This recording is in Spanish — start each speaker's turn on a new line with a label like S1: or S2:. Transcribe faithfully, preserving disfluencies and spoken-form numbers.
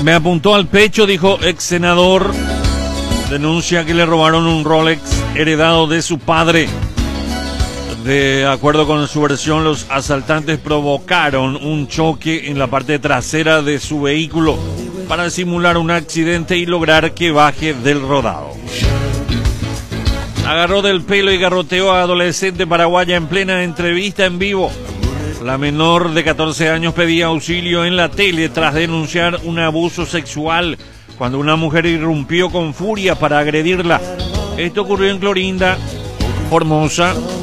S1: Me apuntó al pecho, dijo ex senador. Denuncia que le robaron un Rolex heredado de su padre. De acuerdo con su versión, los asaltantes provocaron un choque en la parte trasera de su vehículo para simular un accidente y lograr que baje del rodado. Agarró del pelo y garroteó a adolescente paraguaya en plena entrevista en vivo. La menor de catorce años pedía auxilio en la tele tras denunciar un abuso sexual cuando una mujer irrumpió con furia para agredirla. Esto ocurrió en Clorinda, Formosa.